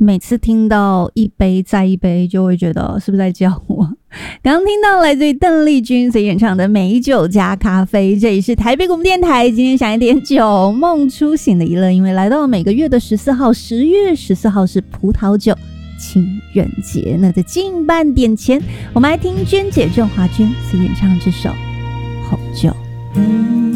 每次听到一杯再一杯，就会觉得是不是在叫我？刚刚听到来自于邓丽君所演唱的《美酒加咖啡》，这里是台北广播电台。今天想一点酒，梦初醒的一乐，因为来到了每个月的14号，10月14号是葡萄酒情人节。那在近半点前，我们来听娟姐郑华娟所演唱这首《红酒》。